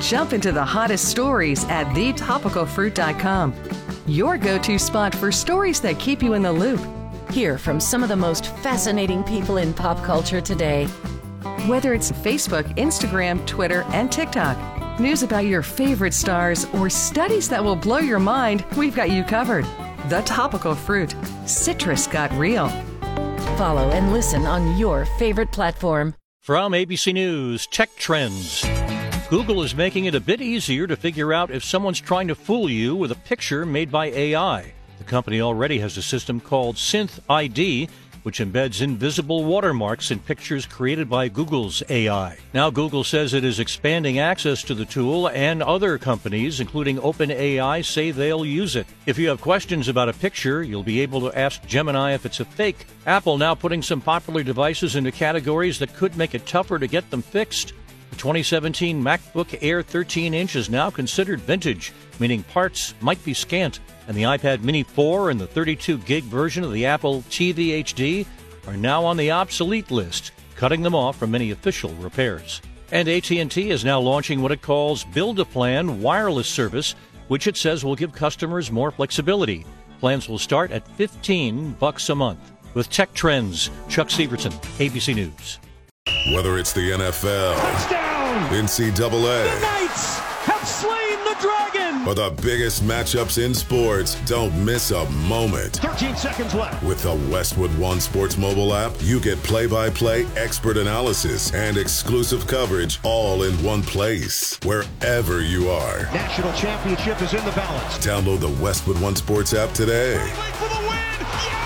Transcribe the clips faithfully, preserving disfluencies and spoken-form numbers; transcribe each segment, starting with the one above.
Jump into the hottest stories at the topical fruit dot com. Your go-to spot for stories that keep you in the loop. Hear from some of the most fascinating people in pop culture today. Whether it's Facebook, Instagram, Twitter, and TikTok, news about your favorite stars, or studies that will blow your mind, we've got you covered. The Topical Fruit. Citrus got real. Follow and listen on your favorite platform. From A B C News, Tech Trends. Google is making it a bit easier to figure out if someone's trying to fool you with a picture made by A I. The company already has a system called Synth I D, which embeds invisible watermarks in pictures created by Google's A I. Now Google says it is expanding access to the tool, and other companies, including OpenAI, say they'll use it. If you have questions about a picture, you'll be able to ask Gemini if it's a fake. Apple now putting some popular devices into categories that could make it tougher to get them fixed. The twenty seventeen MacBook Air thirteen inch is now considered vintage, meaning parts might be scant. And the iPad Mini four and the thirty-two gig version of the Apple T V H D are now on the obsolete list, cutting them off from many official repairs. And A T and T is now launching what it calls Build-A-Plan wireless service, which it says will give customers more flexibility. Plans will start at fifteen bucks a month. With Tech Trends, Chuck Severson, A B C News. Whether it's the N F L, touchdown, N C double A, the Knights have slain the dragon, or the biggest matchups in sports, don't miss a moment. thirteen seconds left. With the Westwood One Sports mobile app, you get play-by-play expert analysis and exclusive coverage all in one place, wherever you are. National championship is in the balance. Download the Westwood One Sports app today. Wait for the win.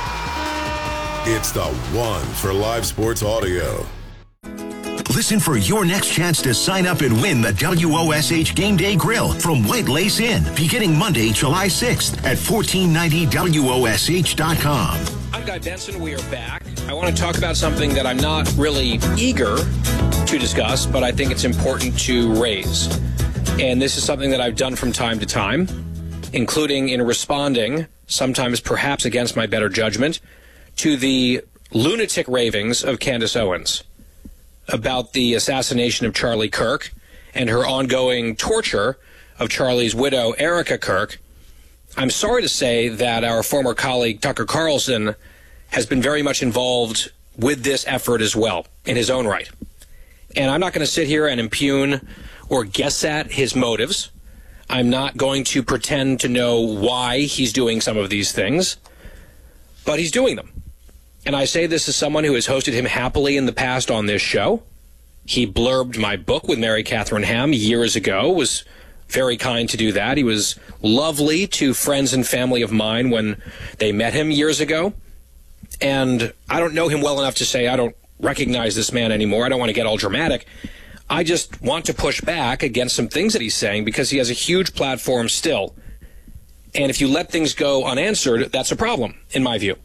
Yeah! It's the one for live sports audio. Listen for your next chance to sign up and win the W O S H Game Day Grill from White Lace Inn, beginning Monday, July sixth at fourteen ninety W O S H dot com. I'm Guy Benson. We are back. I want to talk about something that I'm not really eager to discuss, but I think it's important to raise. And this is something that I've done from time to time, including in responding, sometimes perhaps against my better judgment, to the lunatic ravings of Candace Owens about the assassination of Charlie Kirk and her ongoing torture of Charlie's widow, Erica Kirk. I'm sorry to say that our former colleague, Tucker Carlson, has been very much involved with this effort as well, in his own right. And I'm not going to sit here and impugn or guess at his motives. I'm not going to pretend to know why he's doing some of these things, but he's doing them. And I say this as someone who has hosted him happily in the past on this show. He blurbed my book with Mary Catherine Ham years ago, was very kind to do that. He was lovely to friends and family of mine when they met him years ago. And I don't know him well enough to say I don't recognize this man anymore. I don't want to get all dramatic. I just want to push back against some things that he's saying because he has a huge platform still. And if you let things go unanswered, that's a problem, in my view.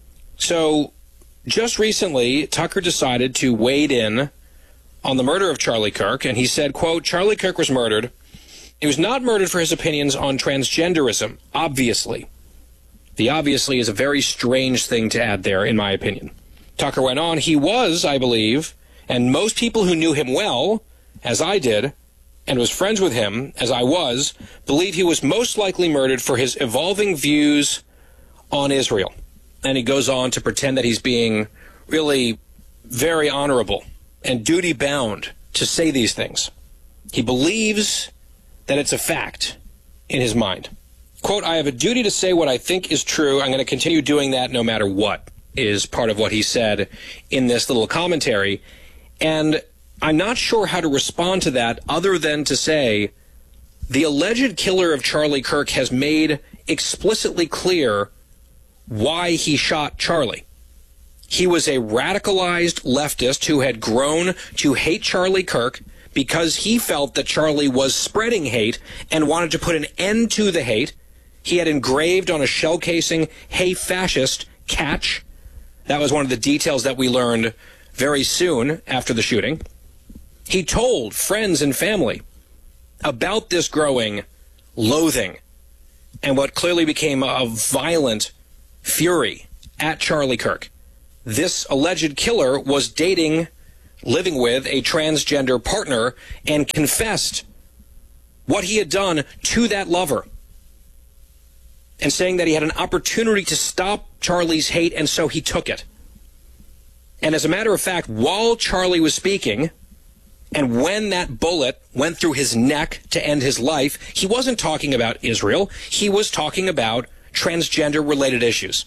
So just recently, Tucker decided to wade in on the murder of Charlie Kirk, and he said, quote, Charlie Kirk was murdered. He was not murdered for his opinions on transgenderism, obviously. The obviously is a very strange thing to add there, in my opinion. Tucker went on, he was, I believe, and most people who knew him well, as I did, and was friends with him, as I was, believe he was most likely murdered for his evolving views on Israel. And he goes on to pretend that he's being really very honorable and duty-bound to say these things. He believes that it's a fact in his mind. Quote, I have a duty to say what I think is true. I'm going to continue doing that no matter what, is part of what he said in this little commentary. And I'm not sure how to respond to that other than to say the alleged killer of Charlie Kirk has made explicitly clear why he shot Charlie. He was a radicalized leftist who had grown to hate Charlie Kirk because he felt that Charlie was spreading hate and wanted to put an end to the hate. He had engraved on a shell casing, "Hey fascist, catch." That was one of the details that we learned very soon after the shooting. He told friends and family about this growing loathing and what clearly became a violent fury at Charlie Kirk. This alleged killer was dating, living with a transgender partner and confessed what he had done to that lover, and saying that he had an opportunity to stop Charlie's hate, and so he took it. And as a matter of fact, while Charlie was speaking, and when that bullet went through his neck to end his life, he wasn't talking about Israel. He was talking about transgender-related issues.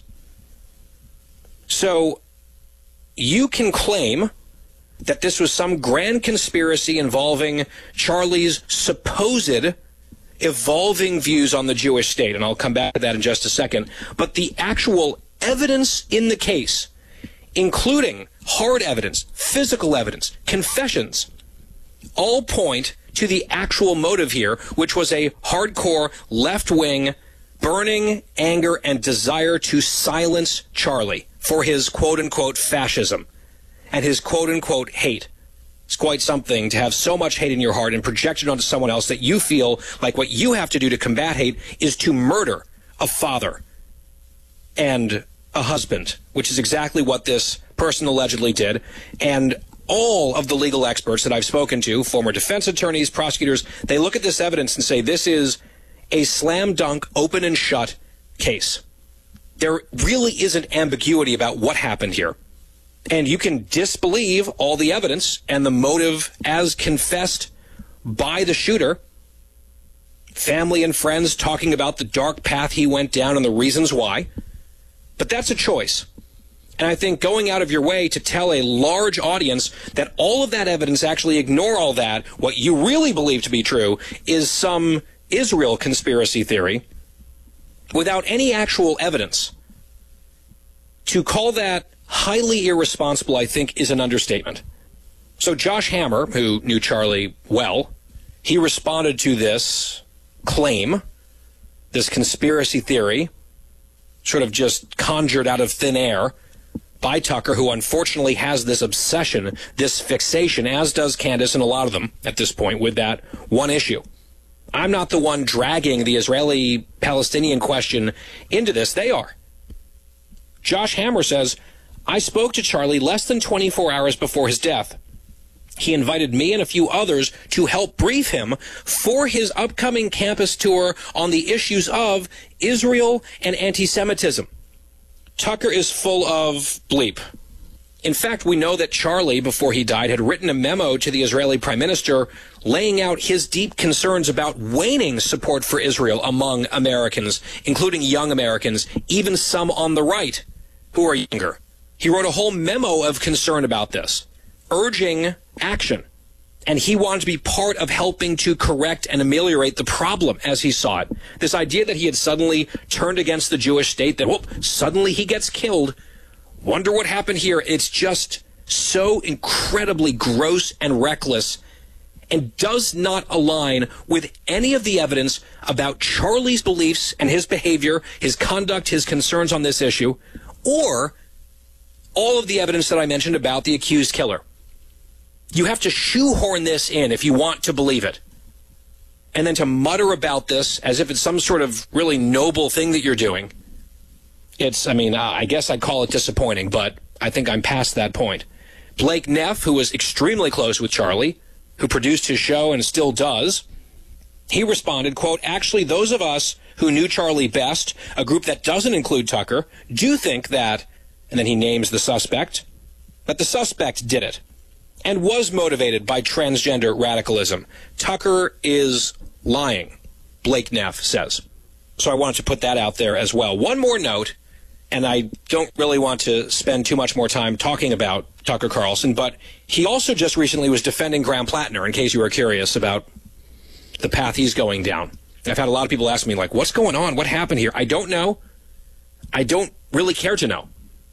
So you can claim that this was some grand conspiracy involving Charlie's supposed evolving views on the Jewish state, and I'll come back to that in just a second. But the actual evidence in the case, including hard evidence, physical evidence, confessions, all point to the actual motive here, which was a hardcore left-wing burning anger and desire to silence Charlie for his quote-unquote fascism and his quote-unquote hate. It's quite something to have so much hate in your heart and project it onto someone else that you feel like what you have to do to combat hate is to murder a father and a husband, which is exactly what this person allegedly did. And all of the legal experts that I've spoken to, former defense attorneys, prosecutors, they look at this evidence and say this is a slam dunk, open and shut case. There really isn't ambiguity about what happened here. And you can disbelieve all the evidence and the motive as confessed by the shooter. Family and friends talking about the dark path he went down and the reasons why. But that's a choice. And I think going out of your way to tell a large audience that all of that evidence, actually ignore all that, what you really believe to be true is some Israel conspiracy theory without any actual evidence, to call that highly irresponsible, I think, is an understatement. So Josh Hammer, who knew Charlie well, he responded to this claim, this conspiracy theory, sort of just conjured out of thin air by Tucker, who unfortunately has this obsession, this fixation, as does Candace and a lot of them at this point, with that one issue. I'm not the one dragging the Israeli-Palestinian question into this. They are. Josh Hammer says, I spoke to Charlie less than twenty-four hours before his death. He invited me and a few others to help brief him for his upcoming campus tour on the issues of Israel and anti-Semitism. Tucker is full of bleep. In fact, we know that Charlie, before he died, had written a memo to the Israeli prime minister laying out his deep concerns about waning support for Israel among Americans, including young Americans, even some on the right who are younger. He wrote a whole memo of concern about this, urging action. And he wanted to be part of helping to correct and ameliorate the problem as he saw it. This idea that he had suddenly turned against the Jewish state, that, whoop, suddenly he gets killed. Wonder what happened here. It's just so incredibly gross and reckless and does not align with any of the evidence about Charlie's beliefs and his behavior, his conduct, his concerns on this issue, or all of the evidence that I mentioned about the accused killer. You have to shoehorn this in if you want to believe it. And then to mutter about this as if it's some sort of really noble thing that you're doing. It's, I mean, uh, I guess I'd call it disappointing, but I think I'm past that point. Blake Neff, who was extremely close with Charlie, who produced his show and still does, he responded, quote, actually, those of us who knew Charlie best, a group that doesn't include Tucker, do think that, and then he names the suspect, that the suspect did it and was motivated by transgender radicalism. Tucker is lying, Blake Neff says. So I wanted to put that out there as well. One more note, and I don't really want to spend too much more time talking about Tucker Carlson, but he also just recently was defending Graham Plattner, in case you were curious about the path he's going down. I've had a lot of people ask me, like, what's going on? What happened here? I don't know. I don't really care to know.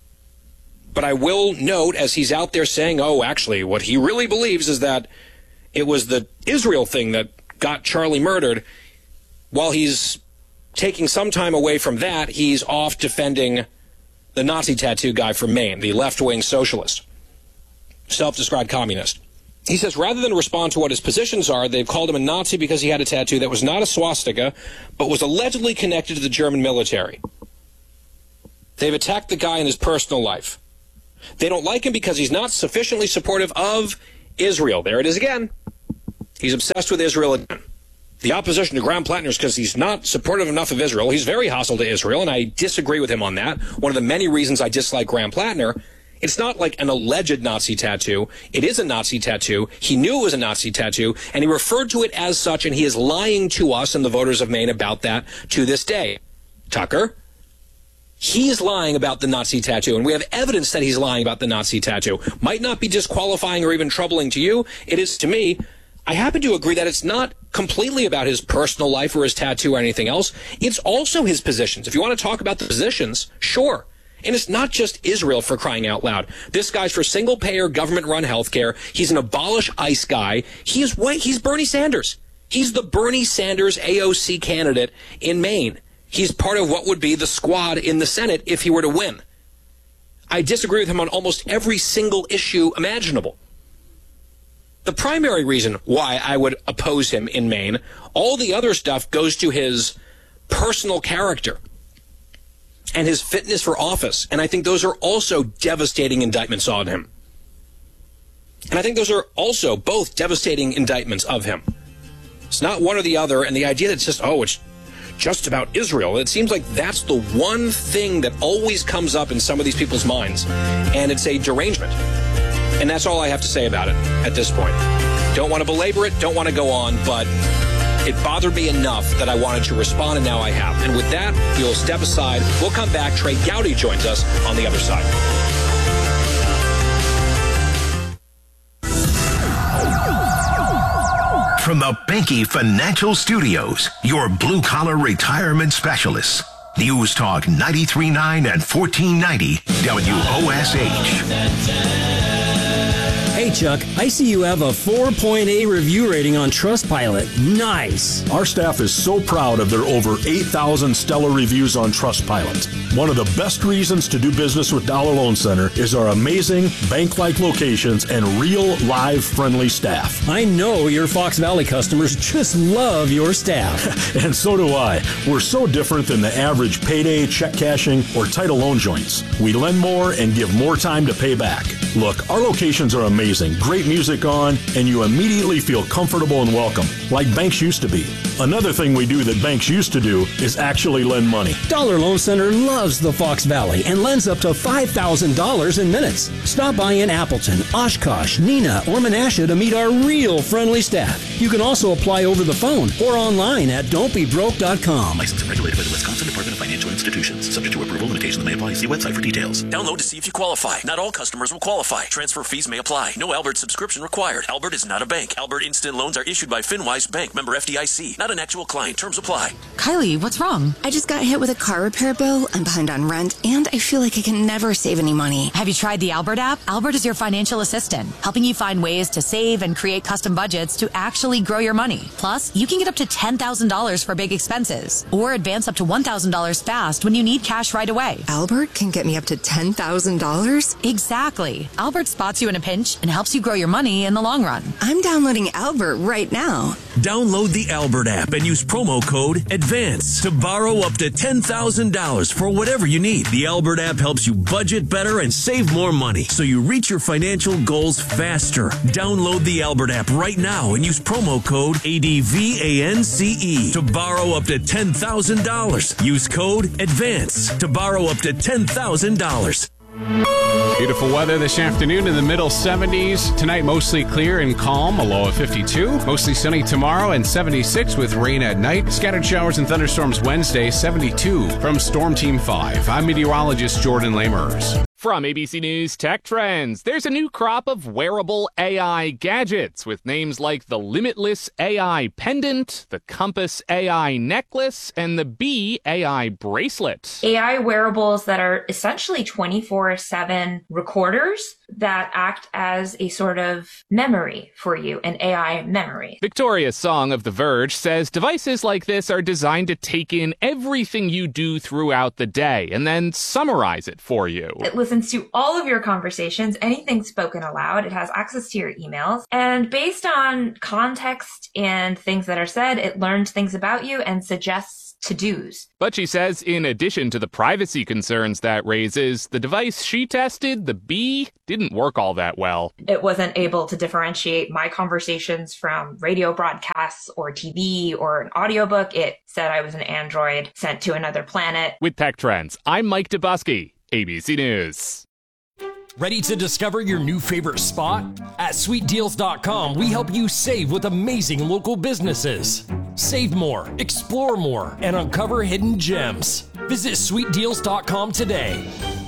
But I will note, as he's out there saying, oh, actually, what he really believes is that it was the Israel thing that got Charlie murdered. While he's taking some time away from that, he's off defending the Nazi tattoo guy from Maine, the left-wing socialist, self-described communist. He says, rather than respond to what his positions are, they've called him a Nazi because he had a tattoo that was not a swastika, but was allegedly connected to the German military. They've attacked the guy in his personal life. They don't like him because he's not sufficiently supportive of Israel. There it is again. He's obsessed with Israel again. the opposition to Graham Plattner is because he's not supportive enough of Israel. He's very hostile to Israel, and I disagree with him on that. One of the many reasons I dislike Graham Plattner, it's not like an alleged Nazi tattoo. It is a Nazi tattoo. He knew it was a Nazi tattoo, and he referred to it as such, and he is lying to us and the voters of Maine about that to this day. Tucker, he's lying about the Nazi tattoo, and we have evidence that he's lying about the Nazi tattoo. Might not be disqualifying or even troubling to you. It is to me. I happen to agree that it's not completely about his personal life or his tattoo or anything else. It's also his positions. If you want to talk about the positions, sure. And it's not just Israel, for crying out loud. This guy's for single-payer, government-run healthcare. He's an abolish ICE guy. He is white. He's Bernie Sanders. He's the Bernie Sanders A O C candidate in Maine. He's part of what would be the squad in the Senate if he were to win. I disagree with him on almost every single issue imaginable. The primary reason why I would oppose him in Maine, all the other stuff goes to his personal character and his fitness for office. And I think those are also devastating indictments on him. And I think those are also both devastating indictments of him. It's not one or the other. And the idea that it's just, oh, it's just about Israel. It seems like that's the one thing that always comes up in some of these people's minds. And it's a derangement. And that's all I have to say about it at this point. Don't want to belabor it, don't want to go on, but it bothered me enough that I wanted to respond, and now I have. And with that, we'll step aside. We'll come back. Trey Gowdy joins us on the other side. From the Banky Financial Studios, your blue-collar retirement specialists. News Talk ninety-three point nine and fourteen ninety W O S H. Hey, Chuck, I see you have a four point eight review rating on Trustpilot. Nice. Our staff is so proud of their over eight thousand stellar reviews on Trustpilot. One of the best reasons to do business with Dollar Loan Center is our amazing bank-like locations and real, live, friendly staff. I know your Fox Valley customers just love your staff. And so do I. We're so different than the average payday, check cashing, or title loan joints. We lend more and give more time to pay back. Look, our locations are amazing. Great music on, and you immediately feel comfortable and welcome, like banks used to be. Another thing we do that banks used to do is actually lend money. Dollar Loan Center loves the Fox Valley and lends up to five thousand dollars in minutes. Stop by in Appleton, Oshkosh, Neenah, or Menasha to meet our real friendly staff. You can also apply over the phone or online at don't be broke dot com. Licensed and regulated by the Wisconsin Department of Financial Institutions. Subject to approval. Limitations may apply. See website for details. Download to see if you qualify. Not all customers will qualify. Transfer fees may apply. No Albert subscription required. Albert is not a bank. Albert Instant Loans are issued by FinWise Bank, member F D I C. Not an actual client. Terms apply. Kylie, what's wrong? I just got hit with a car repair bill. I'm behind on rent, and I feel like I can never save any money. Have you tried the Albert app? Albert is your financial assistant, helping you find ways to save and create custom budgets to actually grow your money. Plus, you can get up to ten thousand dollars for big expenses, or advance up to one thousand dollars fast when you need cash right away. Albert can get me up to ten thousand dollars? Exactly. Albert spots you in a pinch and helps you grow your money in the long run. I'm downloading Albert right now. Download the Albert app and use promo code ADVANCE to borrow up to ten thousand dollars for whatever you need. The Albert app helps you budget better and save more money so you reach your financial goals faster. Download the Albert app right now and use promo code ADVANCE to borrow up to ten thousand dollars. Use code ADVANCE to borrow up to ten thousand dollars. Beautiful weather this afternoon in the middle seventies. Tonight, mostly clear and calm, a low of fifty-two. Mostly sunny tomorrow and seventy-six with rain at night. Scattered showers and thunderstorms Wednesday, seventy-two. From Storm Team five, I'm meteorologist Jordan Lamers. From A B C News Tech Trends, there's a new crop of wearable A I gadgets with names like the Limitless A I Pendant, the Compass A I Necklace, and the Bee A I Bracelet. A I wearables that are essentially twenty-four seven recorders that act as a sort of memory for you, an A I memory. Victoria Song of The Verge says devices like this are designed to take in everything you do throughout the day and then summarize it for you. Listen, listens to all of your conversations, anything spoken aloud. It has access to your emails. And based on context and things that are said, it learns things about you and suggests to-dos. But she says in addition to the privacy concerns that raises, the device she tested, the Bee, didn't work all that well. It wasn't able to differentiate my conversations from radio broadcasts or T V or an audiobook. It said I was an android sent to another planet. With Tech Trends, I'm Mike Dubusky, A B C News. Ready to discover your new favorite spot? At sweet deals dot com, we help you save with amazing local businesses. Save more, explore more, and uncover hidden gems. Visit sweet deals dot com today.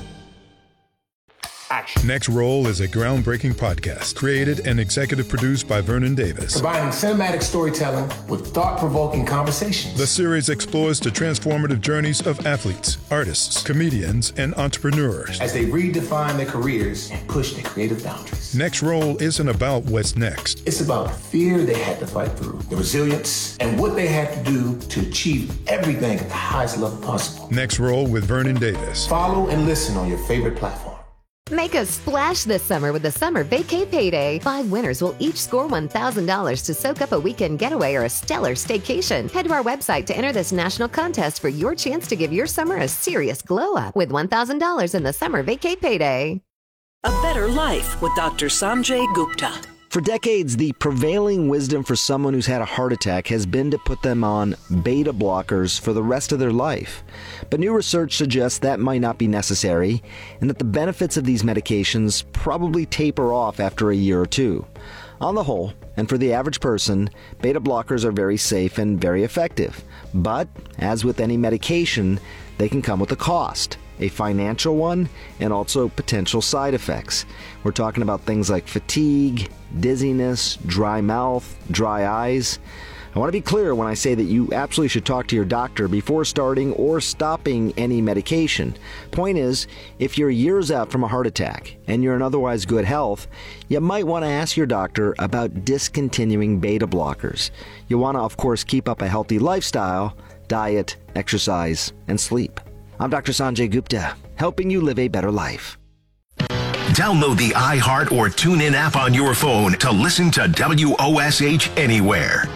Action. Next Roll is a groundbreaking podcast created and executive produced by Vernon Davis. Combining cinematic storytelling with thought-provoking conversations. The series explores the transformative journeys of athletes, artists, comedians, and entrepreneurs as they redefine their careers and push their creative boundaries. Next Roll isn't about what's next. It's about the fear they had to fight through, the resilience, and what they had to do to achieve everything at the highest level possible. Next Roll with Vernon Davis. Follow and listen on your favorite platform. Make a splash this summer with the Summer Vacay Payday. Five winners will each score one thousand dollars to soak up a weekend getaway or a stellar staycation. Head to our website to enter this national contest for your chance to give your summer a serious glow up with one thousand dollars in the Summer Vacay Payday. A better life with Doctor Sanjay Gupta. For decades, the prevailing wisdom for someone who's had a heart attack has been to put them on beta blockers for the rest of their life. But new research suggests that might not be necessary, and that the benefits of these medications probably taper off after a year or two. On the whole, and for the average person, beta blockers are very safe and very effective. But, as with any medication, they can come with a cost. A financial one, and also potential side effects. We're talking about things like fatigue, dizziness, dry mouth, dry eyes. I want to be clear when I say that you absolutely should talk to your doctor before starting or stopping any medication. Point is, if you're years out from a heart attack and you're in otherwise good health, you might want to ask your doctor about discontinuing beta blockers. You want to, of course, keep up a healthy lifestyle, diet, exercise, and sleep. I'm Doctor Sanjay Gupta, helping you live a better life. Download the iHeart or TuneIn app on your phone to listen to W O S H anywhere.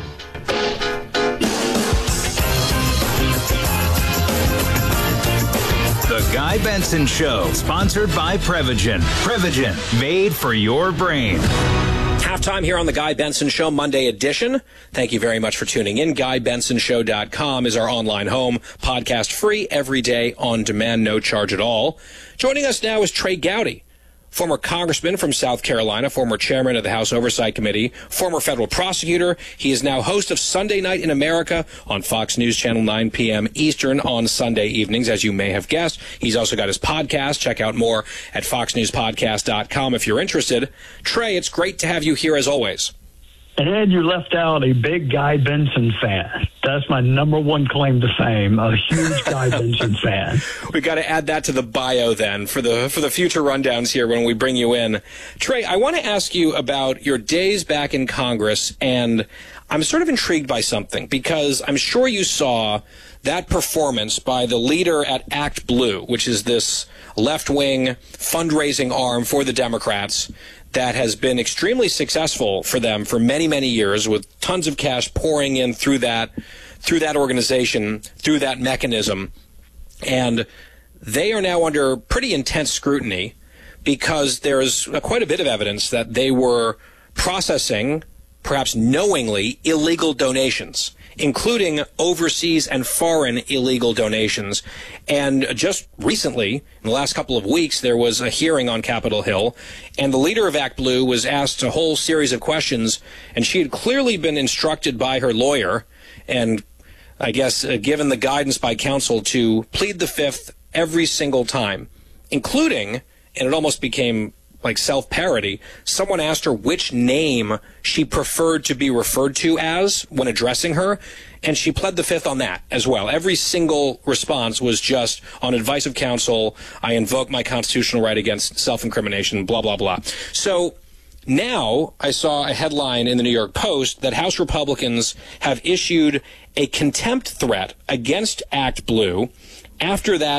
The Guy Benson Show, sponsored by Prevagen. Prevagen, made for your brain. Halftime here on the Guy Benson Show, Monday edition. Thank you very much for tuning in. guy benson show dot com is our online home. Podcast free every day on demand, no charge at all. Joining us now is Trey Gowdy, former congressman from South Carolina, former chairman of the House Oversight Committee, former federal prosecutor. He is now host of Sunday Night in America on Fox News Channel, nine p.m. Eastern on Sunday evenings, as you may have guessed. He's also got his podcast. Check out more at fox news podcast dot com if you're interested. Trey, it's great to have you here as always. And you left out a big Guy Benson fan. That's my number one claim to fame, a huge Guy Benson fan. We got to add that to the bio then for the for the future rundowns here when we bring you in. Trey, I want to ask you about your days back in Congress, and I'm sort of intrigued by something because I'm sure you saw that performance by the leader at Act Blue, which is this left-wing fundraising arm for the Democrats that has been extremely successful for them for many, many years, with tons of cash pouring in through that through that organization, through that mechanism. And they are now under pretty intense scrutiny because there's quite a bit of evidence that they were processing, perhaps knowingly, illegal donations, including overseas and foreign illegal donations. And just recently, in the last couple of weeks, there was a hearing on Capitol Hill, and the leader of Act Blue was asked a whole series of questions, and she had clearly been instructed by her lawyer, and I guess uh, given the guidance by counsel to plead the fifth every single time, including, and it almost became like self-parody, someone asked her which name she preferred to be referred to as when addressing her, and she pled the fifth on that as well. Every single response was just, on advice of counsel, I invoke my constitutional right against self-incrimination, blah, blah, blah. So now I saw a headline in the New York Post that House Republicans have issued a contempt threat against Act Blue after that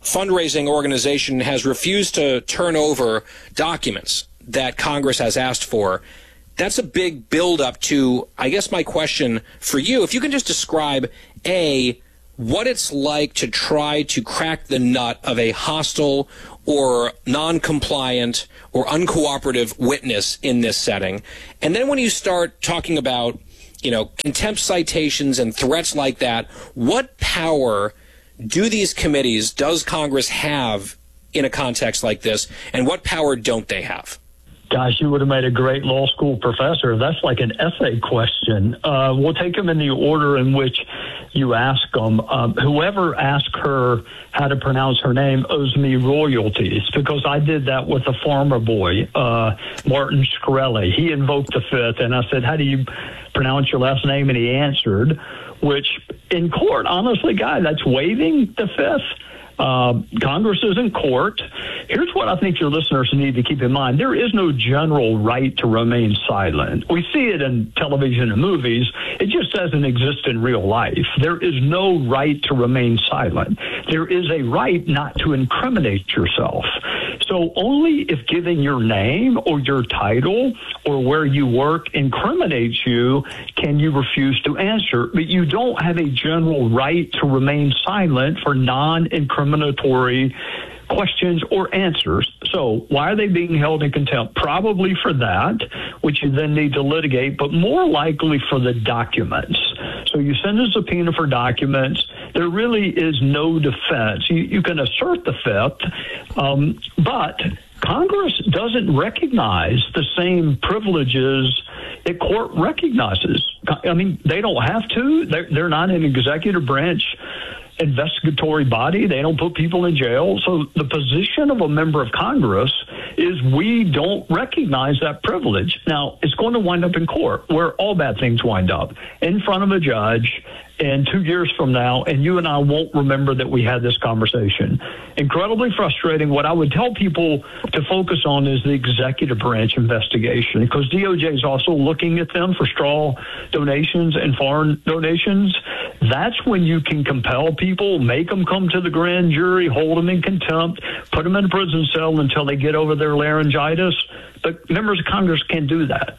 fundraising organization has refused to turn over documents that Congress has asked for. That's a big buildup to, I guess my question for you, if you can just describe, A, what it's like to try to crack the nut of a hostile or non-compliant or uncooperative witness in this setting. And then when you start talking about, you know, contempt citations and threats like that, what power do these committees, does Congress have in a context like this, and what power don't they have? Gosh, you would have made a great law school professor. That's like an essay question. Uh, we'll take them in the order in which you ask them. Um, whoever asked her how to pronounce her name owes me royalties, because I did that with a farmer boy, uh, Martin Shkreli. He invoked the fifth, and I said, how do you pronounce your last name? And he answered, which in court, honestly, guy, that's waiving the fifth. Uh, Congress is in court. Here's what I think your listeners need to keep in mind. There is no general right to remain silent. We see it in television and movies. It just doesn't exist in real life. There is no right to remain silent. There is a right not to incriminate yourself. So only if giving your name or your title or where you work incriminates you can you refuse to answer. But you don't have a general right to remain silent for non-incriminatory questions or answers. So why are they being held in contempt? Probably for that, which you then need to litigate, but more likely for the documents. So you send a subpoena for documents. There really is no defense. You, you can assert the fifth, um, but Congress doesn't recognize the same privileges that court recognizes. I mean, they don't have to. They're, they're not an executive branch investigatory body. They don't put people in jail. So the position of a member of Congress is we don't recognize that privilege. Now, it's going to wind up in court, where all bad things wind up, in front of a judge, and two years from now, and you and I won't remember that we had this conversation. Incredibly frustrating. What I would tell people to focus on is the executive branch investigation, because D O J is also looking at them for straw donations and foreign donations. That's when you can compel people, make them come to the grand jury, hold them in contempt, put them in a prison cell until they get over their laryngitis. But members of Congress can't do that.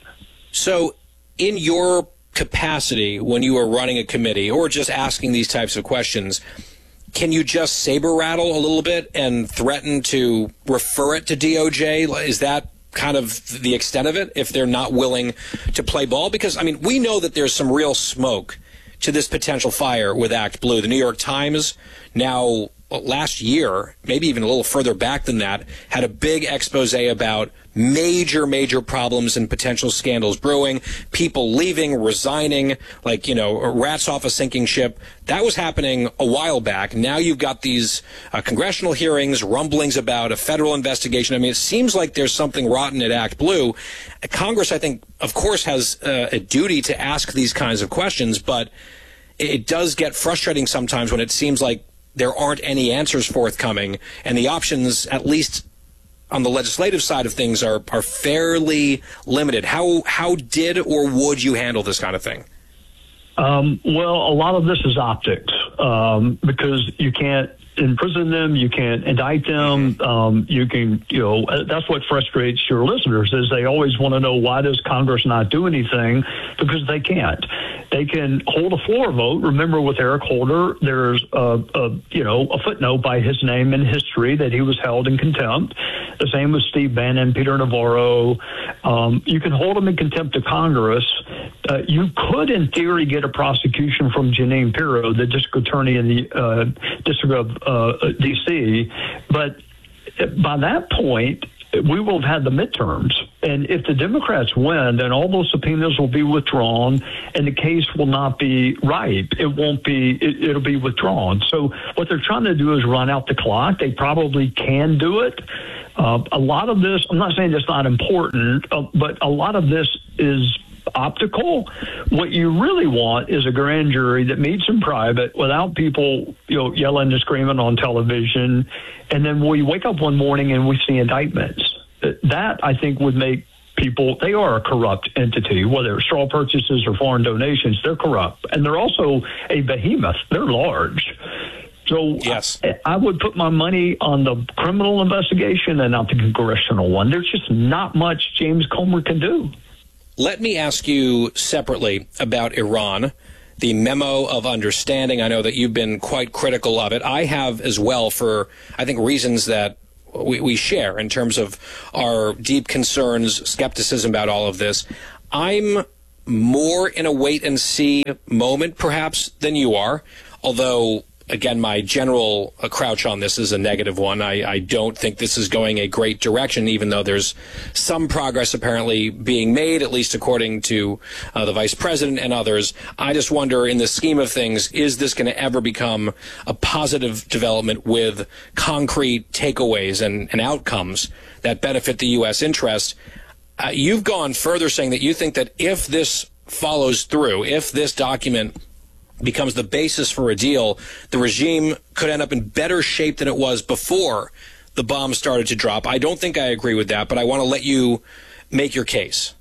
So in your capacity, when you are running a committee or just asking these types of questions, can you just saber rattle a little bit and threaten to refer it to D O J? Is that kind of the extent of it, if they're not willing to play ball? Because, I mean, we know that there's some real smoke to this potential fire with Act Blue. The New York Times now, last year, maybe even a little further back than that, had a big expose about major, major problems and potential scandals brewing, people leaving, resigning, like, you know, rats off a sinking ship. That was happening a while back. Now you've got these uh, congressional hearings, rumblings about a federal investigation. I mean, it seems like there's something rotten at Act Blue. Congress, I think, of course, has uh, a duty to ask these kinds of questions, but it does get frustrating sometimes when it seems like there aren't any answers forthcoming, and the options, at least on the legislative side of things, are are fairly limited. How how did or would you handle this kind of thing? Um, well, a lot of this is optics, um, because you can't imprison them, you can't indict them, um, you can, you know, that's what frustrates your listeners, is they always want to know, why does Congress not do anything? Because they can't. They can hold a floor vote. Remember, with Eric Holder, there's a, a you know a footnote by his name in history that he was held in contempt. The same with Steve Bannon, Peter Navarro. Um, you can hold them in contempt of Congress. Uh, you could, in theory, get a prosecution from Jeanine Pirro, the district attorney in the uh, District of uh, D C, but by that point, we will have had the midterms. And if the Democrats win, then all those subpoenas will be withdrawn, and the case will not be ripe. It won't be, it, it'll be withdrawn. So what they're trying to do is run out the clock. They probably can do it. Uh, a lot of this, I'm not saying it's not important, uh, but a lot of this is optical. What you really want is a grand jury that meets in private without people, you know, yelling and screaming on television. And then we wake up one morning and we see indictments. That, I think, would make people, they are a corrupt entity, whether it's straw purchases or foreign donations, they're corrupt. And they're also a behemoth. They're large. So yes. I, I would put my money on the criminal investigation and not the congressional one. There's just not much James Comer can do. Let me ask you separately about Iran, the memo of understanding. I know that you've been quite critical of it. I have as well, for, I think, reasons that we, we share in terms of our deep concerns, skepticism about all of this. I'm more in a wait-and-see moment, perhaps, than you are, although, again, my general uh, crouch on this is a negative one. I, I don't think this is going a great direction, even though there's some progress apparently being made, at least according to uh, the vice president and others. I just wonder, in the scheme of things, is this going to ever become a positive development with concrete takeaways and, and outcomes that benefit the U S interest? Uh, you've gone further, saying that you think that if this follows through, if this document becomes the basis for a deal, the regime could end up in better shape than it was before the bombs started to drop. I don't think I agree with that, but I want to let you make your case.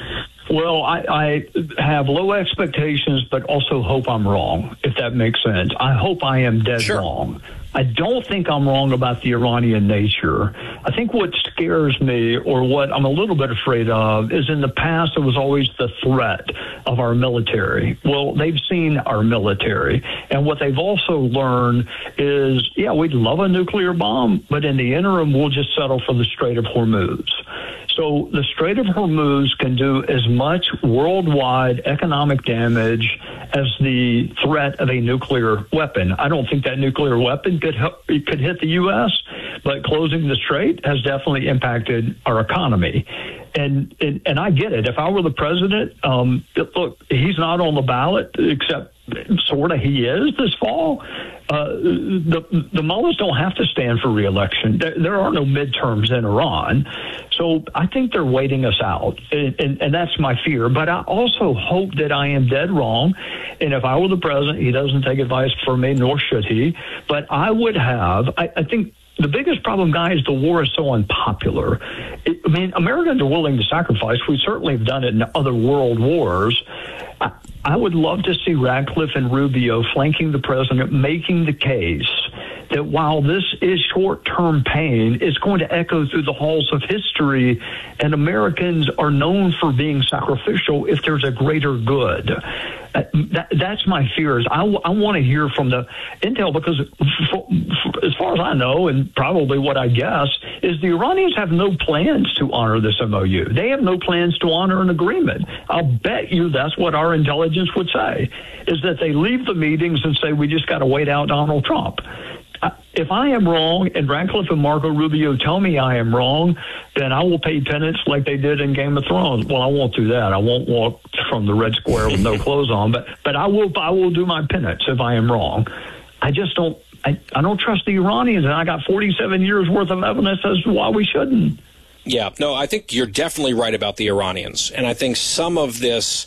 Well, I, I have low expectations, but also hope I'm wrong, if that makes sense. I hope I am dead sure. wrong. I don't think I'm wrong about the Iranian nature. I think what scares me, or what I'm a little bit afraid of, is in the past it was always the threat of our military. Well, they've seen our military. And what they've also learned is, yeah, we'd love a nuclear bomb, but in the interim, we'll just settle for the Strait of Hormuz. So the Strait of Hormuz can do as much worldwide economic damage as the threat of a nuclear weapon. I don't think that nuclear weapon could help, it could hit the U S, but closing the strait has definitely impacted our economy. And and, and I get it. If I were the president, um, look, he's not on the ballot, except sort of he is this fall. Uh, the the mullahs don't have to stand for re-election. There, there are no midterms in Iran. So I think they're waiting us out, and, and, and that's my fear. But I also hope that I am dead wrong, and if I were the president, he doesn't take advice from me, nor should he. But I would have, I, I think the biggest problem, guys, the war is so unpopular. It, I mean, Americans are willing to sacrifice. We certainly have done it in other world wars. I, I would love to see Radcliffe and Rubio flanking the president, making the case that while this is short-term pain, it's going to echo through the halls of history, and Americans are known for being sacrificial if there's a greater good. Uh, that, that's my fears. I, I want to hear from the intel, because for, for, as far as I know, and probably what I guess, is the Iranians have no plans to honor this M O U. They have no plans to honor an agreement. I'll bet you that's what our intelligence would say, is that they leave the meetings and say, we just got to wait out Donald Trump. If I am wrong and Radcliffe and Marco Rubio tell me I am wrong, then I will pay penance like they did in Game of Thrones. Well, I won't do that. I won't walk from the Red Square with no clothes on, but but I will I will do my penance if I am wrong. I just don't I, I don't trust the Iranians, and I got forty-seven years worth of evidence as to why we shouldn't. Yeah, no, I think you're definitely right about the Iranians, and I think some of this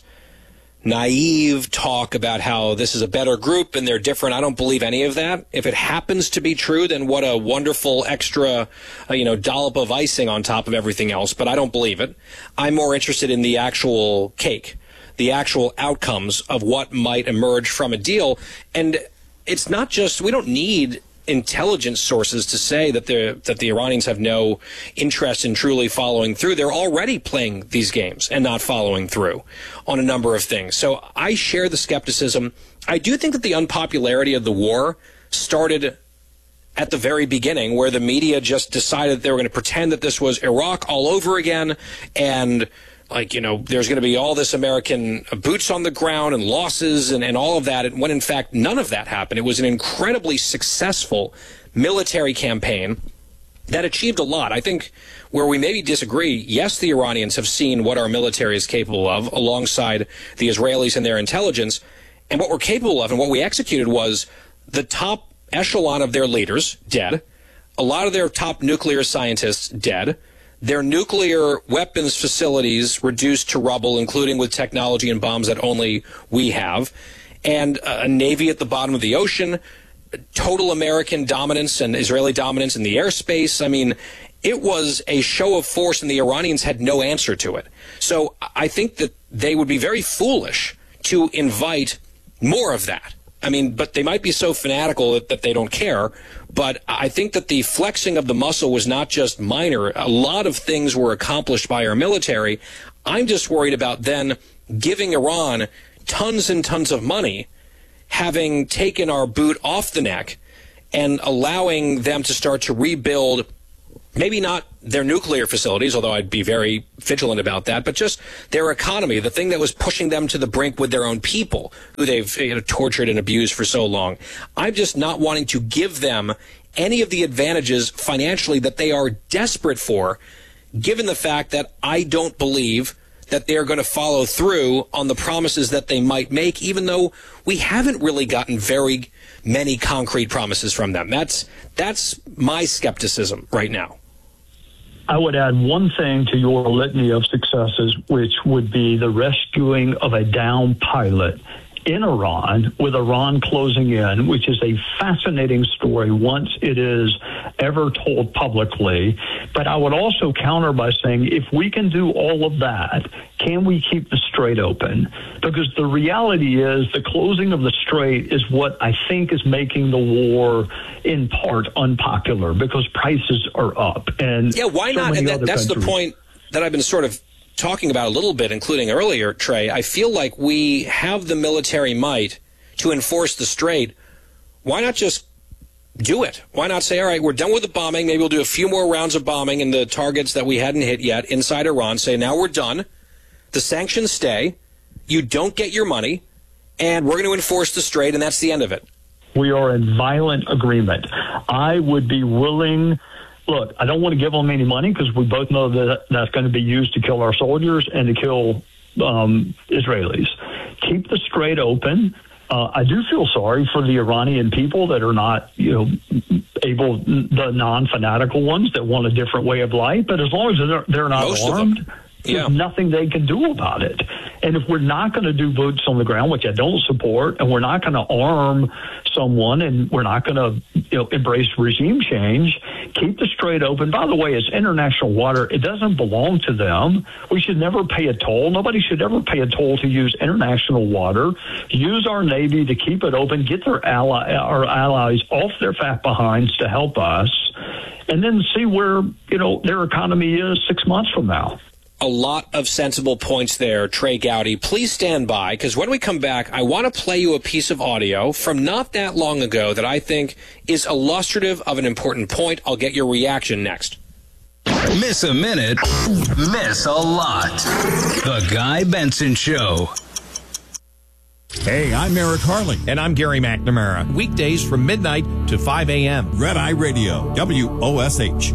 naive talk about how this is a better group and they're different, I don't believe any of that. If it happens to be true, then what a wonderful extra, uh, you know, dollop of icing on top of everything else, but I don't believe it. I'm more interested in the actual cake, the actual outcomes of what might emerge from a deal. And it's not just, we don't need intelligence sources to say that the that the Iranians have no interest in truly following through. They're already playing these games and not following through on a number of things. So I share the skepticism. I do think that the unpopularity of the war started at the very beginning, where the media just decided they were going to pretend that this was Iraq all over again, and like, you know, there's going to be all this American boots on the ground and losses and, and all of that, when in fact none of that happened. It was an incredibly successful military campaign that achieved a lot. I think where we maybe disagree, yes, the Iranians have seen what our military is capable of alongside the Israelis and their intelligence, and what we're capable of and what we executed was the top echelon of their leaders dead, a lot of their top nuclear scientists dead, their nuclear weapons facilities reduced to rubble, including with technology and bombs that only we have, and a navy at the bottom of the ocean, total American dominance and Israeli dominance in the airspace. I mean, it was a show of force, and the Iranians had no answer to it. So I think that they would be very foolish to invite more of that I mean, but they might be so fanatical that, that they don't care. But I think that the flexing of the muscle was not just minor. A lot of things were accomplished by our military. I'm just worried about then giving Iran tons and tons of money, having taken our boot off the neck, and allowing them to start to rebuild, maybe not their nuclear facilities, although I'd be very vigilant about that, but just their economy, the thing that was pushing them to the brink with their own people, who they've you know, tortured and abused for so long. I'm just not wanting to give them any of the advantages financially that they are desperate for, given the fact that I don't believe that they're going to follow through on the promises that they might make, even though we haven't really gotten very many concrete promises from them. That's that's my skepticism right now. I would add one thing to your litany of successes, which would be the rescuing of a downed pilot in Iran, with Iran closing in, which is a fascinating story once it is ever told publicly. But I would also counter by saying, if we can do all of that, can we keep the strait open? Because the reality is the closing of the strait is what I think is making the war in part unpopular, because prices are up. And yeah, why so not? And that, that's countries. the point that I've been sort of talking about a little bit, including earlier, Trey. I feel like we have the military might to enforce the strait. Why not just do it? Why not say, all right, we're done with the bombing. Maybe we'll do a few more rounds of bombing in the targets that we hadn't hit yet inside Iran. Say, now we're done. The sanctions stay. You don't get your money. And we're going to enforce the strait, and that's the end of it. We are in violent agreement. I would be willing... Look, I don't want to give them any money because we both know that that's going to be used to kill our soldiers and to kill um, Israelis. Keep the strait open. Uh, I do feel sorry for the Iranian people that are not, you know, able, the non-fanatical ones that want a different way of life. But as long as they're, they're not Most armed, yeah. there's nothing they can do about it. And if we're not going to do boots on the ground, which I don't support, and we're not going to arm someone, and we're not going to, you know, embrace regime change, keep the strait open. By the way, it's international water. It doesn't belong to them. We should never pay a toll. Nobody should ever pay a toll to use international water. Use our Navy to keep it open. Get their ally, our allies off their fat behinds to help us, and then see where, you know, their economy is six months from now. A lot of sensible points there, Trey Gowdy. Please stand by, because when we come back, I want to play you a piece of audio from not that long ago that I think is illustrative of an important point. I'll get your reaction next. Miss a minute, miss a lot. The Guy Benson Show. Hey, I'm Eric Harley. And I'm Gary McNamara. Weekdays from midnight to five a.m. Red Eye Radio, W O S H.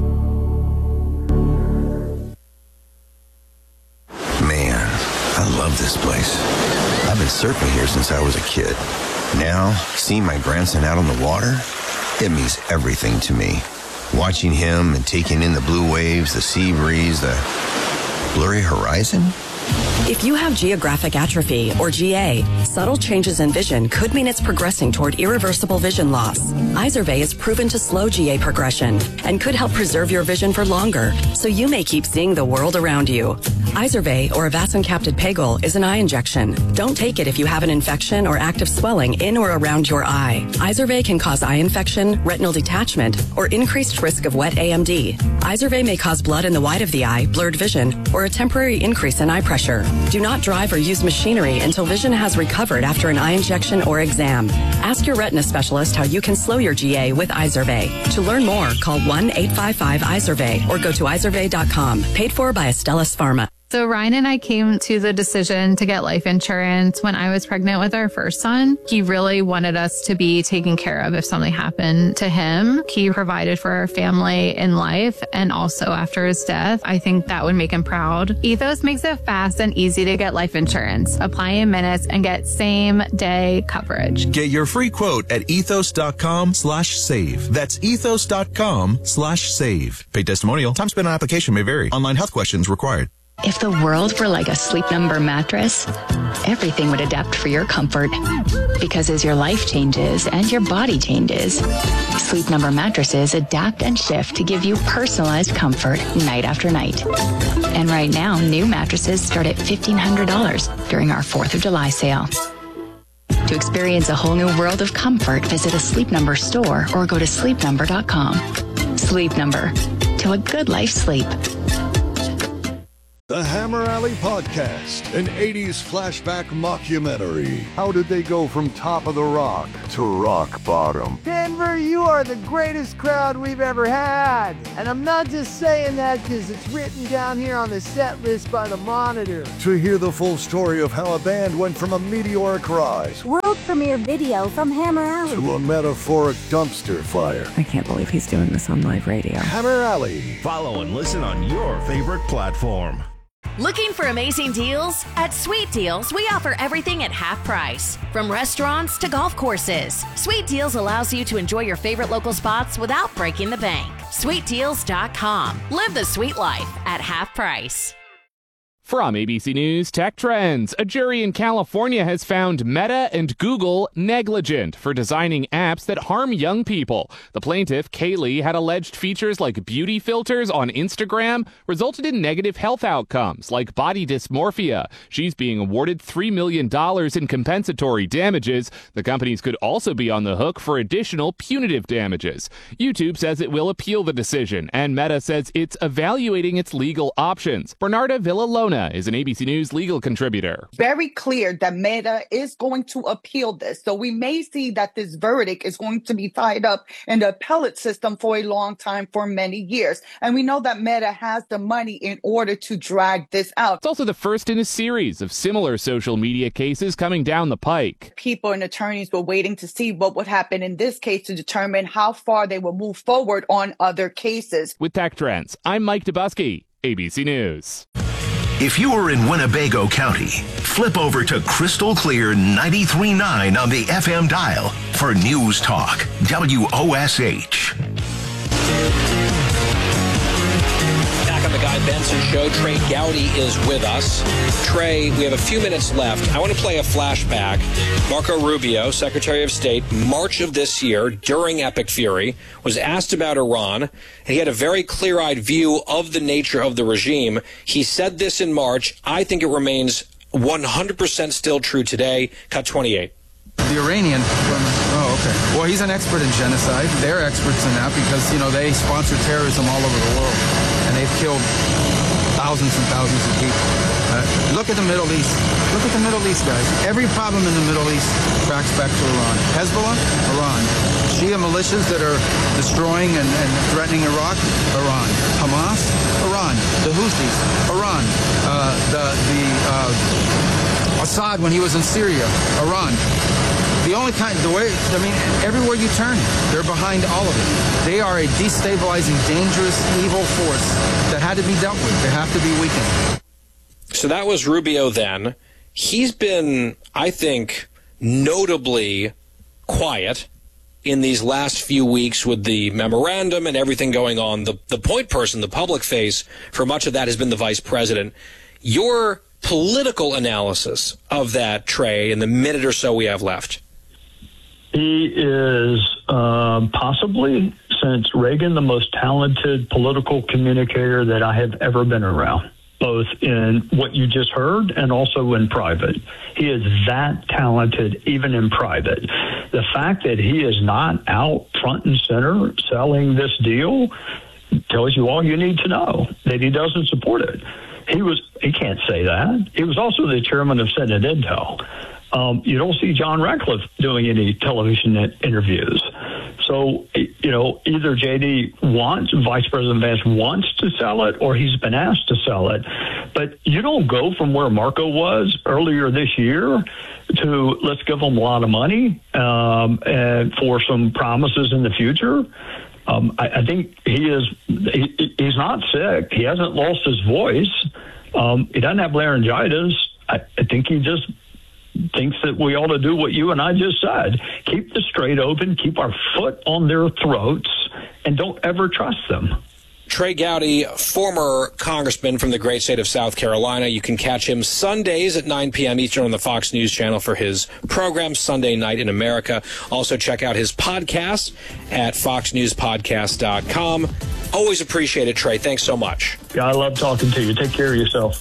Man, I love this place. I've been surfing here since I was a kid. Now, seeing my grandson out on the water, it means everything to me. Watching him and taking in the blue waves, the sea breeze, the blurry horizon. If you have geographic atrophy, or G A, subtle changes in vision could mean it's progressing toward irreversible vision loss. Izervay is proven to slow G A progression and could help preserve your vision for longer, so you may keep seeing the world around you. Izervay, or avacincaptad pegol, is an eye injection. Don't take it if you have an infection or active swelling in or around your eye. Izervay can cause eye infection, retinal detachment, or increased risk of wet A M D. Izervay may cause blood in the white of the eye, blurred vision, or a temporary increase in eye pressure. Do not drive or use machinery until vision has recovered after an eye injection or exam. Ask your retina specialist how you can slow your G A with Izervay. To learn more, call one eight five five Izervay or go to izervay dot com. Paid for by Astellas Pharma. So Ryan and I came to the decision to get life insurance when I was pregnant with our first son. He really wanted us to be taken care of if something happened to him. He provided for our family in life and also after his death. I think that would make him proud. Ethos makes it fast and easy to get life insurance. Apply in minutes and get same day coverage. Get your free quote at ethos.com slash save. That's ethos.com slash save. Paid testimonial. Time spent on application may vary. Online health questions required. If the world were like a Sleep Number mattress, everything would adapt for your comfort. Because as your life changes and your body changes, Sleep Number mattresses adapt and shift to give you personalized comfort night after night. And right now, new mattresses start at fifteen hundred dollars during our fourth of July sale. To experience a whole new world of comfort, visit a Sleep Number store or go to sleep number dot com. Sleep Number. To a good life sleep. The Hammer Alley Podcast, an eighties flashback mockumentary. How did they go from top of the rock to rock bottom? Denver, you are the greatest crowd we've ever had. And I'm not just saying that because it's written down here on the set list by the Monitor. To hear the full story of how a band went from a meteoric rise World premiere video from Hammer Alley to a metaphoric dumpster fire. I can't believe he's doing this on live radio. Hammer Alley. Follow and listen on your favorite platform. Looking for amazing deals? At Sweet Deals, we offer everything at half price. From restaurants to golf courses, Sweet Deals allows you to enjoy your favorite local spots without breaking the bank. sweet deals dot com. Live the sweet life at half price. From A B C News Tech Trends, a jury in California has found Meta and Google negligent for designing apps that harm young people. The plaintiff, Kaylee, had alleged features like beauty filters on Instagram resulted in negative health outcomes like body dysmorphia. She's being awarded three million dollars in compensatory damages. The companies could also be on the hook for additional punitive damages. YouTube says it will appeal the decision, and Meta says it's evaluating its legal options. Bernarda Villalona is an A B C News legal contributor. Very clear that Meta is going to appeal this. So we may see that this verdict is going to be tied up in the appellate system for a long time, for many years. And we know that Meta has the money in order to drag this out. It's also the first in a series of similar social media cases coming down the pike. People and attorneys were waiting to see what would happen in this case to determine how far they will move forward on other cases. With Tech Trends, I'm Mike Dubusky, A B C News. If you are in Winnebago County, flip over to Crystal Clear ninety-three point nine on the F M dial for News Talk, W O S H. Back on the Guy Benson Show, Trey Gowdy is with us. Trey, we have a few minutes left. I want to play a flashback. Marco Rubio, Secretary of State, March of this year, during Epic Fury, was asked about Iran, and he had a very clear-eyed view of the nature of the regime. He said this in March. I think it remains one hundred percent still true today. Cut twenty-eight. The Iranian, oh, okay. Well, he's an expert in genocide. They're experts in that because, you know, they sponsor terrorism all over the world, and they've killed thousands and thousands of people. Uh, look at the Middle East. Look at the Middle East, guys. Every problem in the Middle East tracks back to Iran. Hezbollah, Iran. Shia militias that are destroying and, and threatening Iraq, Iran. Hamas, Iran. The Houthis, Iran. Uh, the the uh, Assad when he was in Syria, Iran. The only kind, the way, I mean, everywhere you turn, they're behind all of it. They are a destabilizing, dangerous, evil force that had to be dealt with. They have to be weakened. So that was Rubio then. He's been, I think, notably quiet in these last few weeks with the memorandum and everything going on. The, the point person, the public face, for much of that has been the vice president. Your political analysis of that, Trey, in the minute or so we have left. He is uh, possibly, since Reagan, the most talented political communicator that I have ever been around, both in what you just heard and also in private. He is that talented, even in private. The fact that he is not out front and center selling this deal tells you all you need to know, that he doesn't support it. He was, he can't say that. He was also the chairman of Senate Intel. Um, you don't see John Ratcliffe doing any television interviews. So, you know, either J D wants, Vice President Vance wants to sell it, or he's been asked to sell it. But you don't go from where Marco was earlier this year to let's give him a lot of money um, and for some promises in the future. Um, I, I think he is, he, he's not sick. He hasn't lost his voice. Um, he doesn't have laryngitis. I, I think he just thinks that we ought to do what you and I just said. Keep the strait open, keep our foot on their throats, and don't ever trust them. Trey Gowdy, former congressman from the great state of South Carolina. You can catch him Sundays at nine p.m. Eastern on the Fox News Channel for his program, Sunday Night in America. Also check out his podcast at fox news podcast dot com. Always appreciate it, Trey. Thanks so much. Yeah, I love talking to you. Take care of yourself.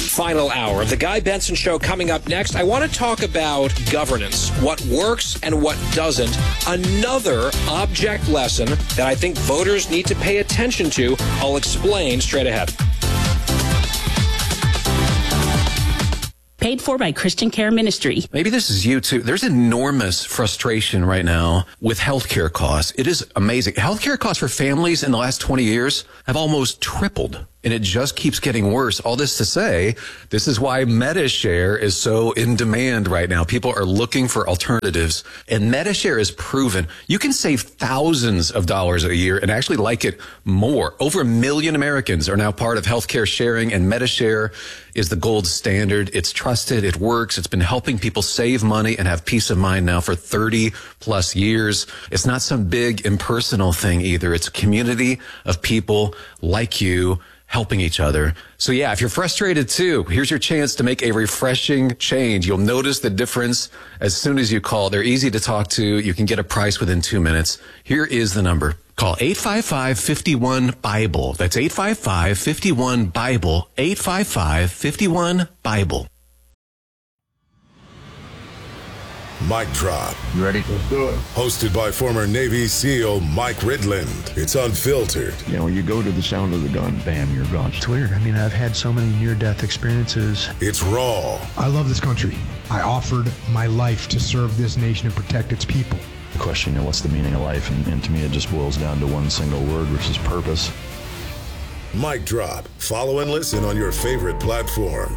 Final hour of the Guy Benson Show coming up next. I want to talk about governance, what works and what doesn't. Another object lesson that I think voters need to pay attention to. I'll explain straight ahead. Paid for by Christian Care Ministry. Maybe this is you too. There's enormous frustration right now with healthcare costs. It is amazing. Healthcare costs for families in the last twenty years have almost tripled. And it just keeps getting worse. All this to say, this is why MediShare is so in demand right now. People are looking for alternatives. And MediShare is proven you can save thousands of dollars a year and actually like it more. Over a million Americans are now part of healthcare sharing, and MediShare is the gold standard. It's trusted. It works. It's been helping people save money and have peace of mind now for thirty plus years. It's not some big impersonal thing either. It's a community of people like you helping each other. So yeah, if you're frustrated too, here's your chance to make a refreshing change. You'll notice the difference as soon as you call. They're easy to talk to. You can get a price within two minutes. Here is the number. Call eight five five, five one, Bible. That's eight five five, five one, Bible. eight five five, five one, Bible. Mic Drop. You ready? Let's do it. Hosted by former Navy SEAL Mike Ridland. It's unfiltered. You know, when you go to the sound of the gun, bam, you're gone. It's weird. I mean, I've had so many near-death experiences. It's raw. I love this country. I offered my life to serve this nation and protect its people. The question, you know, what's the meaning of life? And, and to me, it just boils down to one single word, which is purpose. Mic Drop. Follow and listen on your favorite platform.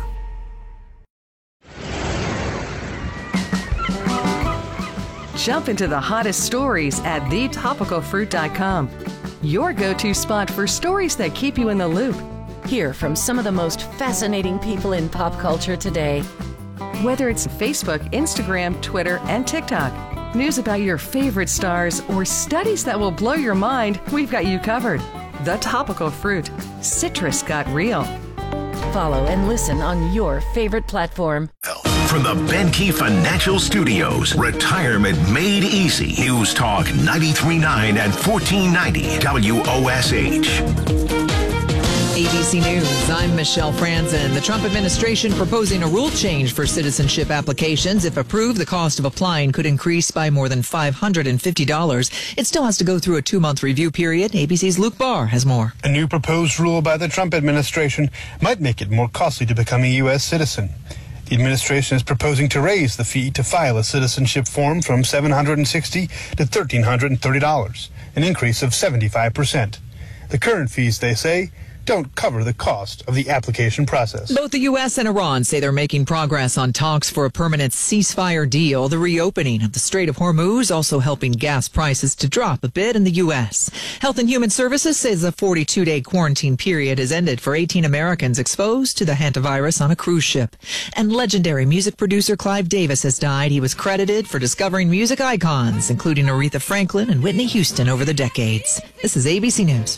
Jump into the hottest stories at the topical fruit dot com. Your go-to spot for stories that keep you in the loop. Hear from some of the most fascinating people in pop culture today. Whether it's Facebook, Instagram, Twitter, and TikTok, news about your favorite stars, or studies that will blow your mind, we've got you covered. The Topical Fruit. Citrus got real. Follow and listen on your favorite platform. From the Benkey Financial Studios, Retirement Made Easy. News Talk ninety-three point nine and fourteen ninety W O S H. A B C News, I'm Michelle Franzen. The Trump administration proposing a rule change for citizenship applications. If approved, the cost of applying could increase by more than five hundred fifty dollars. It still has to go through a two-month review period. A B C's Luke Barr has more. A new proposed rule by the Trump administration might make it more costly to become a U S citizen. The administration is proposing to raise the fee to file a citizenship form from seven hundred sixty dollars to one thousand three hundred thirty dollars, an increase of seventy-five percent. The current fees, they say, don't cover the cost of the application process. Both the U S and Iran say they're making progress on talks for a permanent ceasefire deal. The reopening of the Strait of Hormuz also helping gas prices to drop a bit in the U S. Health and Human Services says a forty-two day quarantine period has ended for eighteen Americans exposed to the hantavirus on a cruise ship. And legendary music producer Clive Davis has died. He was credited for discovering music icons, including Aretha Franklin and Whitney Houston over the decades. This is A B C News.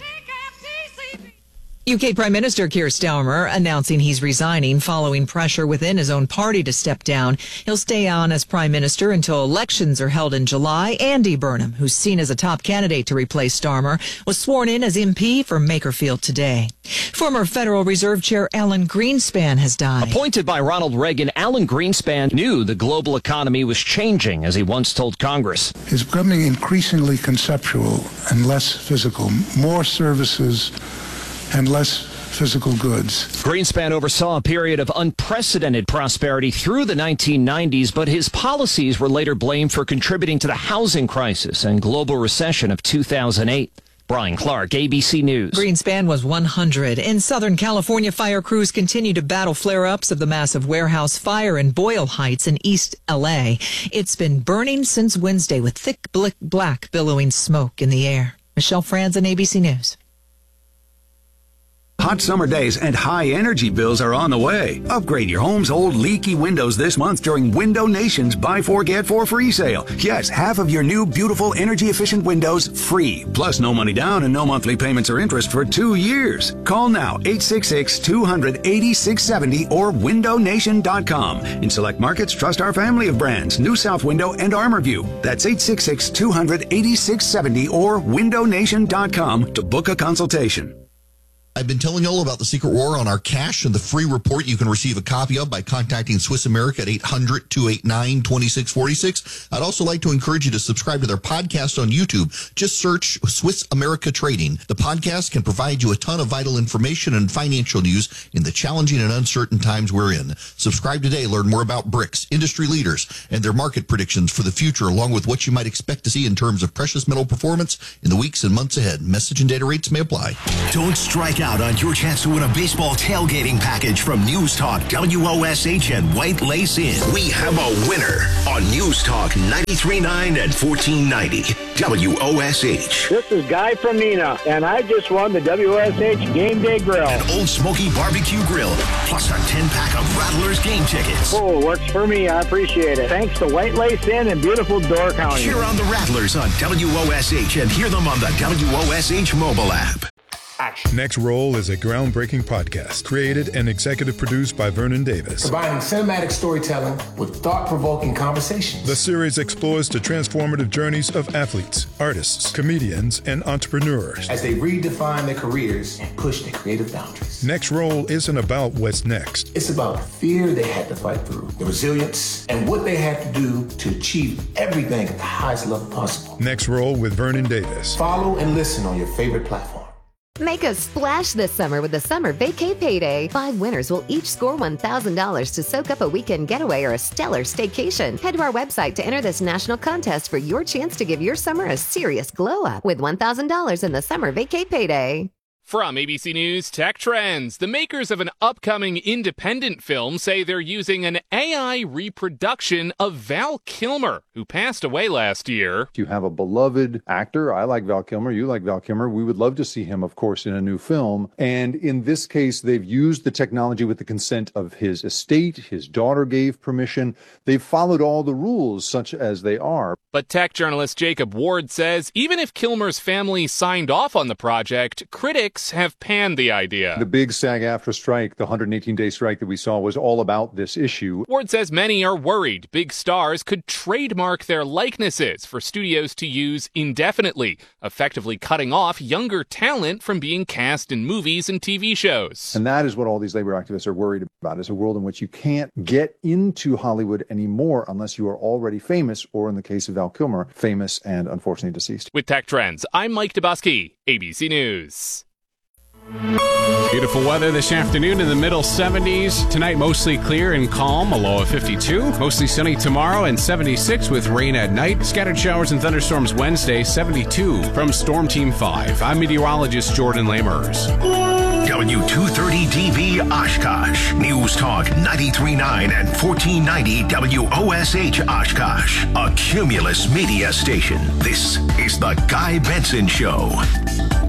U K Prime Minister Keir Starmer announcing he's resigning following pressure within his own party to step down. He'll stay on as Prime Minister until elections are held in July. Andy Burnham, who's seen as a top candidate to replace Starmer, was sworn in as M P for Makerfield today. Former Federal Reserve Chair Alan Greenspan has died. Appointed by Ronald Reagan, Alan Greenspan knew the global economy was changing, as he once told Congress. It's becoming increasingly conceptual and less physical, more services and less physical goods. Greenspan oversaw a period of unprecedented prosperity through the nineteen nineties, but his policies were later blamed for contributing to the housing crisis and global recession of two thousand eight. Brian Clark, A B C News. Greenspan was one hundred. In Southern California, fire crews continue to battle flare-ups of the massive warehouse fire in Boyle Heights in East L A. It's been burning since Wednesday with thick black billowing smoke in the air. Michelle Franzen, A B C News. Hot summer days and high energy bills are on the way. Upgrade your home's old leaky windows this month during Window Nation's Buy Four Get Four free sale. Yes, half of your new beautiful energy efficient windows free. Plus no money down and no monthly payments or interest for two years. Call now eight six six, two hundred, eighty-six seventy or window nation dot com. In select markets, trust our family of brands, New South Window and ArmorView. That's eight six six, two hundred, eighty-six seventy or window nation dot com to book a consultation. I've been telling you all about the Secret War on our cash and the free report you can receive a copy of by contacting Swiss America at eight hundred, two eight nine, two six four six. I'd also like to encourage you to subscribe to their podcast on YouTube. Just search Swiss America Trading. The podcast can provide you a ton of vital information and financial news in the challenging and uncertain times we're in. Subscribe today. Learn more about bricks, industry leaders, and their market predictions for the future, along with what you might expect to see in terms of precious metal performance in the weeks and months ahead. Message and data rates may apply. Don't strike out on your chance to win a baseball tailgating package from News Talk W O S H and White Lace Inn. We have a winner on News Talk ninety-three point nine and fourteen ninety W O S H. This is Guy from Neenah, and I just won the W O S H Game Day Grill. An Old Smoky Barbecue Grill, plus a ten-pack of Rattlers game tickets. Oh, works for me. I appreciate it. Thanks to White Lace Inn in beautiful Door County. Cheer on the Rattlers on W O S H and hear them on the W O S H mobile app. Action. Next Roll is a groundbreaking podcast created and executive produced by Vernon Davis. Combining cinematic storytelling with thought-provoking conversations. The series explores the transformative journeys of athletes, artists, comedians, and entrepreneurs as they redefine their careers and push their creative boundaries. Next Roll isn't about what's next. It's about the fear they had to fight through, the resilience, and what they had to do to achieve everything at the highest level possible. Next Roll with Vernon Davis. Follow and listen on your favorite platform. Make a splash this summer with the Summer Vacay Payday. Five winners will each score one thousand dollars to soak up a weekend getaway or a stellar staycation. Head to our website to enter this national contest for your chance to give your summer a serious glow up with one thousand dollars in the Summer Vacay Payday. From A B C News Tech Trends, the makers of an upcoming independent film say they're using an A I reproduction of Val Kilmer, who passed away last year. You have a beloved actor. I like Val Kilmer. You like Val Kilmer. We would love to see him, of course, in a new film. And in this case, they've used the technology with the consent of his estate. His daughter gave permission. They've followed all the rules, such as they are. But tech journalist Jacob Ward says even if Kilmer's family signed off on the project, critics have panned the idea. The big SAG-AFTRA strike, the one hundred eighteen day strike that we saw, was all about this issue. Ward says many are worried big stars could trademark their likenesses for studios to use indefinitely, effectively cutting off younger talent from being cast in movies and T V shows. And that is what all these labor activists are worried about, is a world in which you can't get into Hollywood anymore unless you are already famous, or in the case of Val Kilmer, famous and unfortunately deceased. With Tech Trends, I'm Mike Dubusky, A B C News. Beautiful weather this afternoon in the middle seventies. Tonight, mostly clear and calm, a low of fifty-two. Mostly sunny tomorrow and seventy-six with rain at night. Scattered showers and thunderstorms Wednesday, seventy-two. From Storm Team five, I'm meteorologist Jordan Lamers. W two thirty D B Oshkosh. News Talk ninety-three point nine and fourteen ninety W O S H Oshkosh. A Cumulus media station. This is the Guy Benson Show.